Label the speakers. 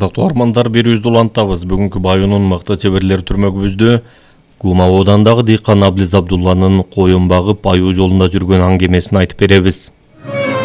Speaker 1: Ардактуу армандар, берүүбүздү улантабыз. Бүгүнкү Байонун мыкты чеберлери түрмөгүбүздө Гума оодандагы дыйкан Аблиз Абдулланын коюн багып аюу жолунда жүргөн аңгемесин айтып беребиз.